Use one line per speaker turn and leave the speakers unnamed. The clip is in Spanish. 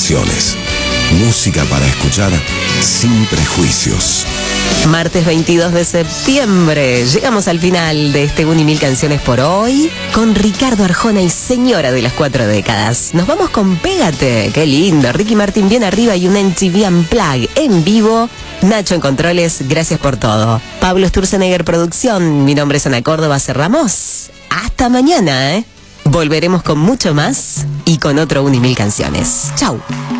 canciones. Música para escuchar sin prejuicios.
Martes 22 de septiembre. Llegamos al final de este 1.000 canciones por hoy con Ricardo Arjona y Señora de las 4 décadas. Nos vamos con Pégate. Qué lindo. Ricky Martin bien arriba y un MTV Unplugged en vivo. Nacho en controles, gracias por todo. Pablo Sturzenegger producción. Mi nombre es Ana Córdoba Cerramos. Hasta mañana, Volveremos con mucho más y con otro 1.000 canciones. Chau.